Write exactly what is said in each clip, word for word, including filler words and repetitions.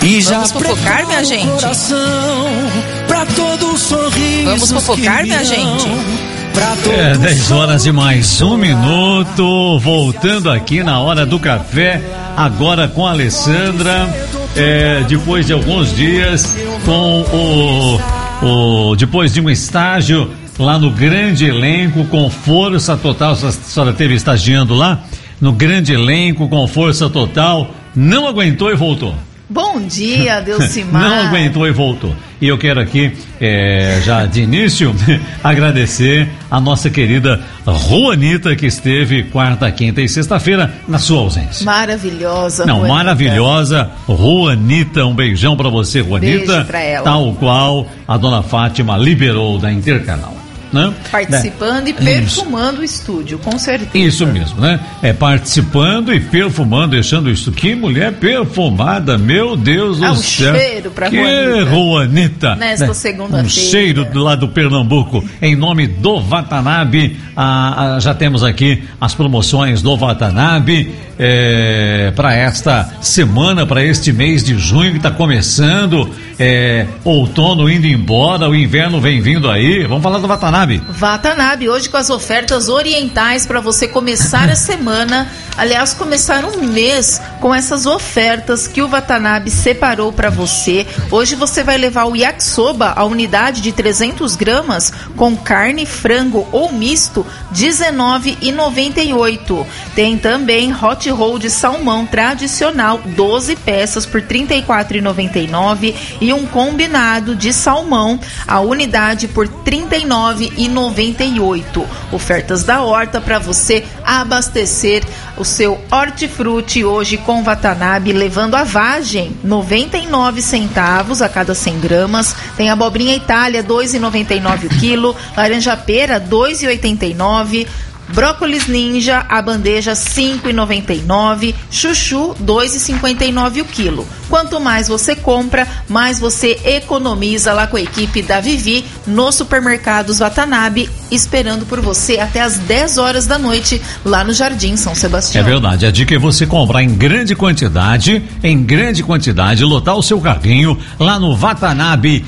E Vamos fofocar, minha gente? Pra todo sorriso. Vamos fofocar, minha gente? É, dez horas e mais um minuto, voltando aqui na hora do café, agora com a Alessandra, é, depois de alguns dias, com o, o, depois de um estágio lá no Grande Elenco, com força total. A senhora esteve estagiando lá, no Grande Elenco, com força total, não aguentou e voltou. Bom dia, Delcimar. Não aguentou e voltou. E eu quero aqui, é, já de início, agradecer a nossa querida Juanita, que esteve quarta, quinta e sexta-feira na sua ausência. Maravilhosa, Não, Juanita. maravilhosa, Juanita, um beijão pra você, Juanita. Beijo pra ela. Tal qual a dona Fátima liberou da Intercanal. Né? Participando é, e perfumando isso. O estúdio, com certeza. Isso mesmo, né? É participando e perfumando, deixando isso. Que mulher perfumada, meu Deus do é um céu. Cheiro pra que Juanita. Juanita. Nesta né? segunda-feira. Um cheiro do lado do Pernambuco. Em nome do Watanabe, ah, ah, já temos aqui as promoções do Watanabe é, para esta semana, para este mês de junho que está começando. É, outono indo embora, o inverno vem vindo aí. Vamos falar do Watanabe. Watanabe, hoje com as ofertas orientais para você começar a semana. Aliás, começar um mês com essas ofertas que o Watanabe separou para você. Hoje você vai levar o yakisoba, a unidade de trezentos gramas, com carne, frango ou misto, dezenove reais e noventa e oito centavos. Tem também hot roll de salmão tradicional, doze peças por trinta e quatro reais e noventa e nove centavos, e um combinado de salmão, a unidade por trinta e nove reais e noventa e oito centavos. Ofertas da Horta para você abastecer o seu hortifruti hoje com Watanabe, levando a vagem, noventa e nove centavos a cada cem gramas. Tem abobrinha Itália, dois reais e noventa e nove centavos o quilo. Laranja pera, dois reais e oitenta e nove centavos. Brócolis ninja, a bandeja cinco reais e noventa e nove centavos, chuchu dois reais e cinquenta e nove centavos o quilo. Quanto mais você compra, mais você economiza lá com a equipe da Vivi no Supermercados Watanabe, esperando por você até as dez horas da noite lá no Jardim São Sebastião. É verdade, a dica é você comprar em grande quantidade, em grande quantidade, lotar o seu carrinho lá no Watanabe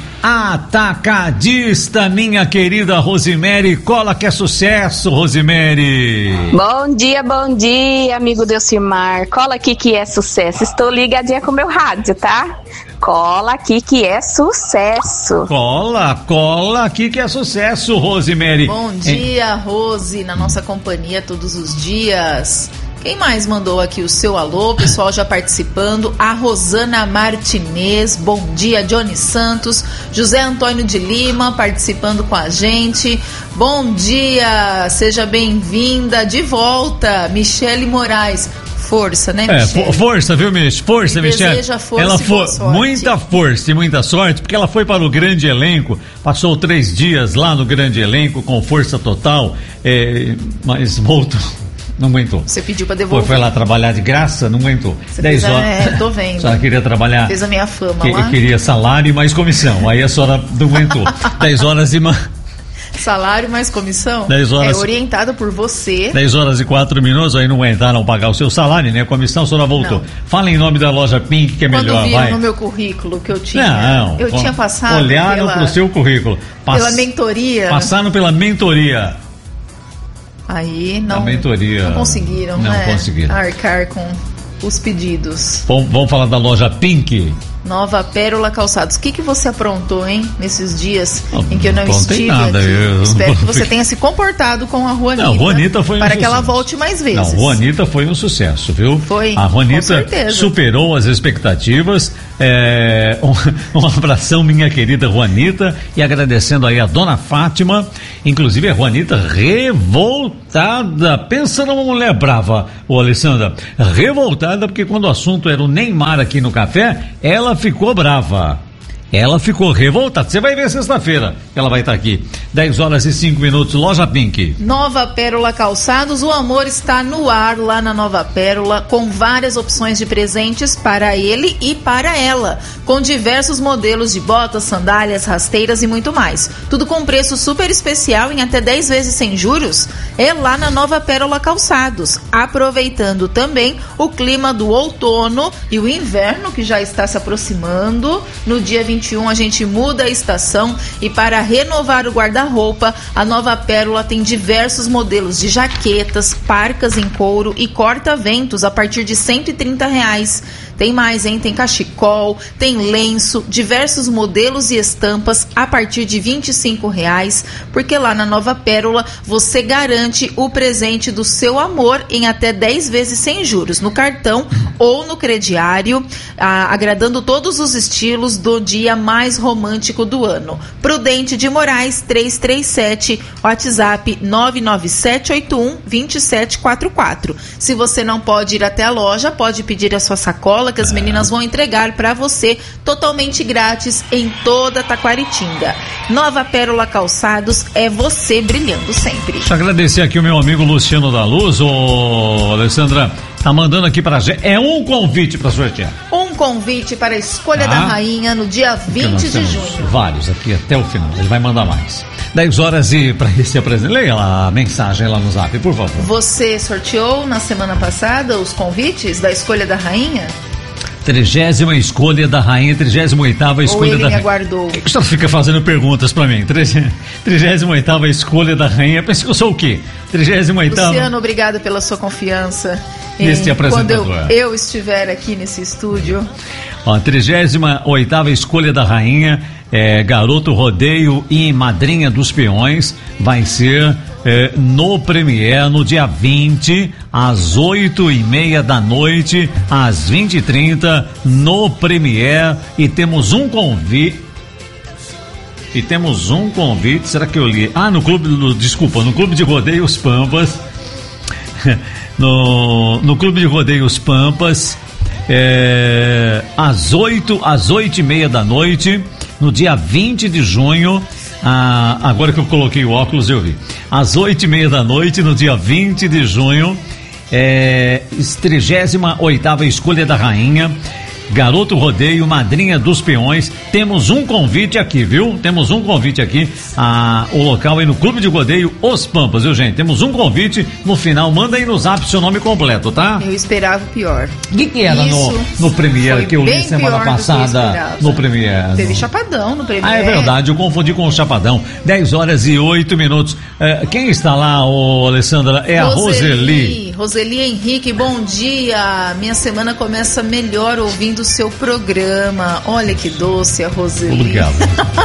Atacadista, minha querida Rosemary. Cola que é sucesso, Rosemary. Bom dia, bom dia, amigo Delcimar. Cola aqui que é sucesso. Estou ligadinha com o meu rádio, tá? Cola aqui que é sucesso. Cola, cola aqui que é sucesso, Rosemary. Bom dia, Rose, na nossa companhia todos os dias. Quem mais mandou aqui o seu alô? O pessoal já participando. A Rosana Martinez, bom dia. Johnny Santos, José Antônio de Lima participando com a gente. Bom dia, seja bem-vinda de volta, Michele Moraes. Força, né, Michele? É, força, viu, Mich? Força, Michele. Deseja força ela e foi boa sorte. Muita força e muita sorte, porque ela foi para o Grande Elenco, passou três dias lá no Grande Elenco com força total, é, mas voltou. Não aguentou. Você pediu pra devolver. Foi, foi lá trabalhar de graça, não aguentou. Você dez fez a, horas. É, tô vendo. A senhora queria trabalhar. Fez a minha fama que, lá. Queria salário e mais comissão. Aí a senhora não aguentou. dez horas e uma. Salário mais comissão? dez horas. É orientada por você. dez horas e quatro minutos, aí não aguentaram pagar o seu salário, né? A comissão, a senhora voltou. Não. Fala em nome da loja Pink, que é Quando melhor, viram vai. no meu currículo que eu tinha. Não, eu tinha passado. Olharam pela, pro seu currículo. Pass, pela mentoria. Passaram pela mentoria. Aí não, a mentoria, não conseguiram, não né? conseguiram arcar com os pedidos. Bom, vamos falar da loja Pink. Nova Pérola Calçados. O que, que você aprontou, hein? Nesses dias não, em que eu não, não estive nada, aqui. eu... Espero que você tenha se comportado com a Juanita. Não, a Juanita foi um para sucesso. que ela volte mais vezes. Não, a Juanita foi um sucesso, viu? Foi, a Juanita superou as expectativas. É, um, um abração, minha querida Juanita, e agradecendo aí a dona Fátima, inclusive a Juanita revoltada. Pensa numa mulher brava, ô Alessandra, revoltada, porque quando o assunto era o Neymar aqui no café, ela ficou brava. Ela ficou revoltada. Você vai ver sexta-feira, ela vai estar aqui. dez horas e cinco minutos, Loja Pink. Nova Pérola Calçados, o amor está no ar lá na Nova Pérola, com várias opções de presentes para ele e para ela, com diversos modelos de botas, sandálias, rasteiras e muito mais. Tudo com preço super especial em até dez vezes sem juros. É lá na Nova Pérola Calçados, aproveitando também o clima do outono e o inverno que já está se aproximando. No dia vinte e um a gente muda a estação e para renovar o guarda-roupa, a Nova Pérola tem diversos modelos de jaquetas, parcas em couro e corta-ventos a partir de cento e trinta reais. Tem mais, hein? Tem cachecol, tem lenço, diversos modelos e estampas a partir de vinte e cinco reais, porque lá na Nova Pérola você garante o presente do seu amor em até dez vezes sem juros, no cartão ou no crediário, ah, agradando todos os estilos do dia mais romântico do ano. Prudente de Moraes, trezentos e trinta e sete, WhatsApp nove nove sete oito um dois sete quatro quatro. Se você não pode ir até a loja, pode pedir a sua sacola, que as meninas vão entregar para você totalmente grátis em toda Taquaritinga. Nova Pérola Calçados, é você brilhando sempre. Deixa eu agradecer aqui o meu amigo Luciano da Luz. Ô, Alessandra, tá mandando aqui pra gente, é um convite pra sortear. Um convite para a escolha ah, da rainha no dia vinte de junho. Vários aqui até o final, ele vai mandar mais. dez horas e para esse apresento. Leia lá a mensagem lá no zap, por favor. Você sorteou na semana passada os convites da escolha da rainha? Trigésima escolha da rainha, trigésima oitava escolha Ou ele da me rainha. aguardou. Por que você fica fazendo perguntas pra mim? Trigésima oitava escolha da rainha. Pensa que eu sou o quê? Trigésima oitava. Luciano, obrigado pela sua confiança. Neste apresentador. Quando eu, eu estiver aqui nesse estúdio. Ó, trigésima oitava escolha da rainha, é, Garoto Rodeio e Madrinha dos Peões, vai ser é, no Premier, no dia vinte, às oito e meia da noite, às vinte e trinta, no Premier, e temos um convite. E temos um convite, será que eu li? Ah, no clube, do, desculpa, no Clube de Rodeio Os Pampas, no, no Clube de Rodeio Os Pampas, é, às oito, às oito e meia da noite, no dia vinte de junho, ah, agora que eu coloquei o óculos eu vi, às oito e meia da noite, no dia vinte de junho, é, trigésima oitava escolha da rainha, Garoto Rodeio, Madrinha dos Peões. Temos um convite aqui, viu? Temos um convite aqui. Ah, o local é no Clube de Rodeio Os Pampas, viu, gente? Temos um convite. No final, manda aí no zap seu nome completo, tá? Eu esperava o pior. O que, que era no, no Premier que eu li semana passada? No Premier. Teve Chapadão no Premier. Ah, é verdade, eu confundi com o Chapadão. dez horas e oito minutos. É, quem está lá, ô, Alessandra? É Roseli. a Roseli. Roseli Henrique, bom dia. Minha semana começa melhor ouvindo o seu programa. Olha que doce a Roseli. Obrigado.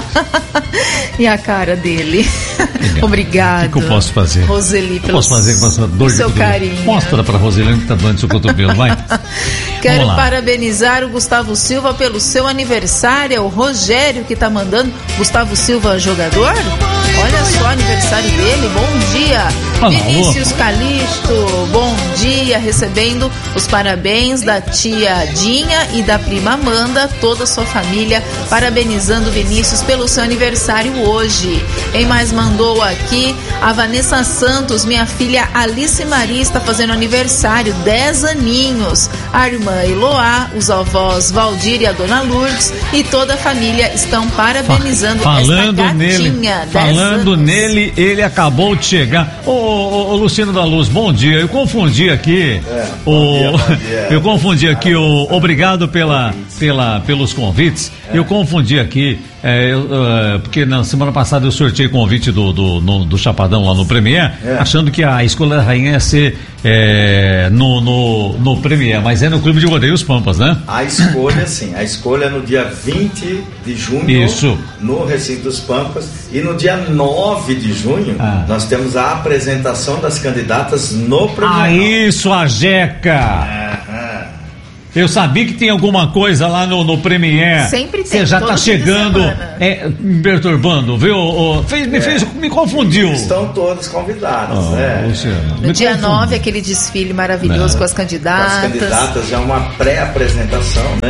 E a cara dele. Obrigado. Obrigado. O que, que eu posso fazer? Roseli, pelo posso fazer com essa dor seu carinho. Mostra pra Roseli que tá doendo seu cotovelo, vai. Quero parabenizar o Gustavo Silva pelo seu aniversário. É o Rogério que tá mandando. Gustavo Silva, jogador? Olha só, aniversário dele, bom dia. Ah, Vinícius Calixto, bom dia, recebendo os parabéns da tia Dinha e da prima Amanda, toda a sua família, parabenizando o Vinícius pelo seu aniversário hoje. Quem mais mandou aqui? A Vanessa Santos, minha filha Alice Maria está fazendo aniversário, dez aninhos. A irmã Eloá, os avós Valdir e a dona Lourdes e toda a família estão parabenizando falando esta nele, gatinha. Falando nele, ele acabou de chegar. Ô, ô, ô, Luciano da Luz, bom dia. Eu confundi aqui. É, o, bom dia, bom dia. Eu confundi aqui o obrigado pela, pela, pelos convites. É. Eu confundi aqui. É, eu, uh, porque na semana passada eu sorteei o convite do, do, no, do Chapadão lá no Premier, é. achando que a escolha da rainha ia ser é, no, no, no Premier, mas é no Clube de Rodeio Os Pampas, né? A escolha, sim, a escolha é no dia vinte de junho. Isso. No Recinto dos Pampas, e no dia nove de junho ah. nós temos a apresentação das candidatas no Premier. Ah, isso, a Jeca! É. Eu sabia que tem alguma coisa lá no, no Premier. Sempre tem. Você já está chegando, é, me perturbando, viu? O, fez, me, é. fez, me confundiu. Estão todas convidadas, oh, né? No dia nove, aquele desfile maravilhoso com as candidatas. Com as candidatas, é uma pré-apresentação, né?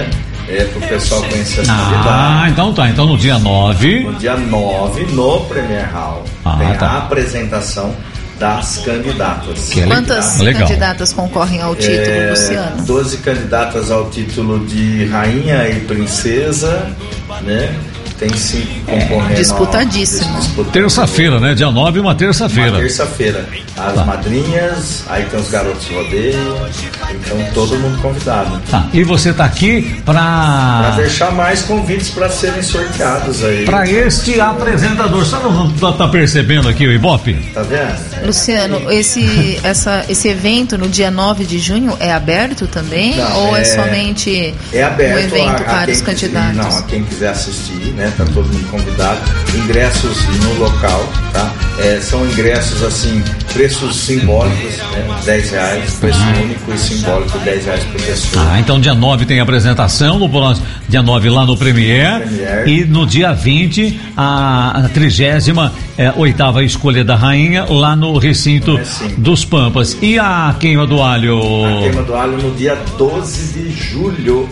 É pro pessoal conhecer as ah, candidatas. Ah, então tá. Então no dia nove. No dia nove, no Premier Hall, ah, tem tá. a apresentação das candidatas. Que Quantas legal. candidatas concorrem ao título, é, Luciano? doze candidatas ao título de rainha e princesa, né? Tem cinco concorrendo. Disputadíssimo. Disputando. Terça-feira, né? Dia nove, uma terça-feira. Uma terça-feira. As tá. madrinhas, aí tem os garotos de rodeio, então todo mundo convidado. Tá. E você tá aqui pra... Pra deixar mais convites pra serem sorteados aí. Pra este apresentador. Você não tá, tá percebendo aqui o Ibope? Tá vendo? Luciano, esse, essa, esse evento no dia nove de junho é aberto também? Não, ou é, é somente é aberto um evento a, a para os candidatos? Quiser, não, a quem quiser assistir, né? Tá todo mundo convidado. Ingressos no local, tá? É, são ingressos assim, preços simbólicos, né? dez reais, preço uhum. único e simbólico, dez reais por pessoa. Ah, então dia nove tem apresentação, no dia nove lá no Premier, Premier. E no dia vinte a trigésima é, oitava escolha da rainha lá no recinto, no recinto dos Pampas. E a queima do alho? A queima do alho no dia doze de julho.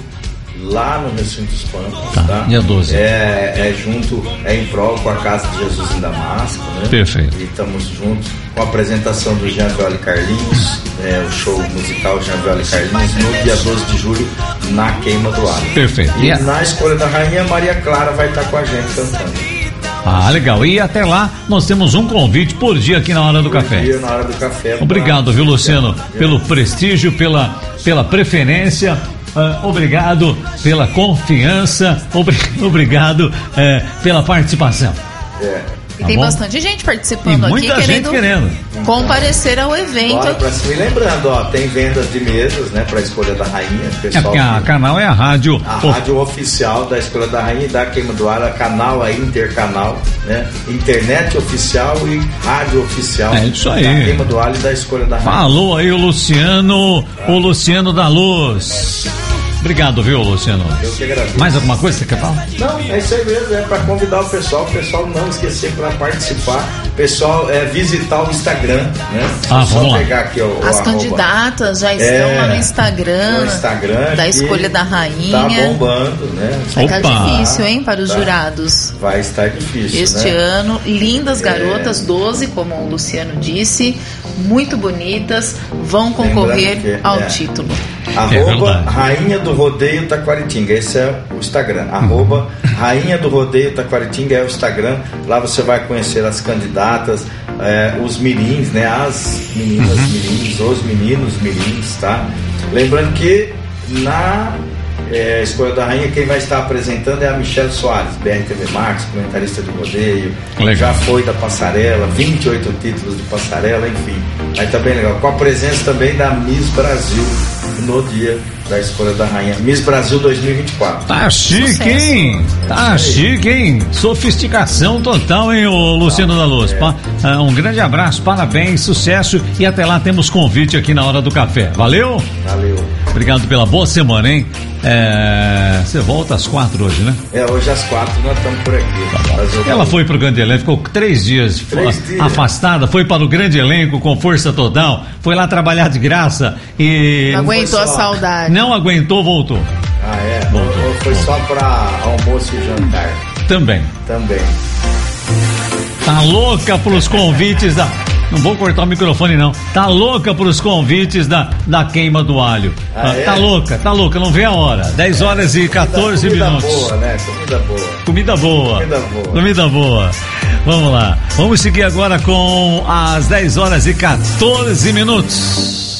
Lá no Recinto dos Pampas, tá? tá? Dia doze. É, é junto, é em prol com a Casa de Jesus em Damasco, né? Perfeito. E estamos juntos com a apresentação do Jean Violi Carlinhos, é, o show musical Jean Violi Carlinhos, no dia doze de julho, na Queima do Alho. Perfeito. E yeah. na escolha da rainha, Maria Clara vai estar com a gente cantando. Ah, legal. E até lá nós temos um convite por dia aqui na Hora do por Café. Dia, na Hora do Café. Obrigado, viu, Luciano, pelo prestígio, pela, pela preferência. Uh, obrigado pela confiança, obri- obrigado uh, pela participação. É. E tá tem bom? Bastante gente participando e aqui, muita querendo, gente querendo comparecer ao evento. Bora pra cima. E lembrando, ó, tem vendas de mesas, né, pra Escolha da Rainha. Pessoal, é a canal é a rádio. A o... rádio oficial da Escolha da Rainha e da Queima do Alho, canal aí, intercanal, né? Internet oficial e rádio oficial. É isso aí. Da Queima do Alho e da Escolha da Rainha. Falou aí o Luciano, ah. o Luciano da Luz. Obrigado, viu, Luciano? Eu que agradeço. Mais alguma coisa que você quer falar? Não, é isso aí mesmo, é para convidar o pessoal, o pessoal não esquecer para participar, o pessoal é visitar o Instagram, né? Ah, só vamos lá. pegar aqui o, As o candidatas já estão é, lá no Instagram, no Instagram da Escolha da Rainha. Tá bombando, né? Vai estar difícil, hein, para os tá. jurados. Vai estar difícil, este né? ano, lindas garotas, é. doze, como o Luciano disse, muito bonitas, vão concorrer que, ao é. título. Arroba é Rainha do Rodeio Taquaritinga, esse é o Instagram. Arroba Rainha do Rodeio Taquaritinga é o Instagram. Lá você vai conhecer as candidatas, é, os mirins, né? As meninas uhum. mirins, os meninos mirins, tá? Lembrando que na é, Escolha da Rainha, quem vai estar apresentando é a Michelle Soares, B R T V Max, comentarista de rodeio. Legal. Já foi da Passarela, vinte e oito títulos de Passarela, enfim. Aí tá bem legal. Com a presença também da Miss Brasil no dia da Escolha da Rainha. Miss Brasil dois mil e vinte e quatro. Tá chique, hein? Tá chique, hein? Sofisticação total, hein, o Luciano da Luz. É. Pa- um grande abraço, parabéns, sucesso e até lá temos convite aqui na Hora do Café. Valeu? Valeu. Obrigado pela boa semana, hein? É... Você volta às quatro hoje, né? É, hoje às quatro nós estamos por aqui. Tá Ela foi pro Grande Elenco, ficou três dias, três dias afastada, foi para o Grande Elenco com força total, foi lá trabalhar de graça e... Não aguentou a saudade. Não aguentou, voltou. Ah, é? Voltou. Ou foi voltou. só para almoço e jantar? Também. Também. Tá louca pros convites da... Não vou cortar o microfone, não. Tá louca pros convites da, da Queima do Alho. Ah, é? Tá louca, tá louca, não vê a hora. dez horas e quatorze comida, comida minutos. Boa, né? Comida boa. Comida boa. Comida boa. Comida boa. Vamos lá. Vamos seguir agora com as dez horas e quatorze minutos.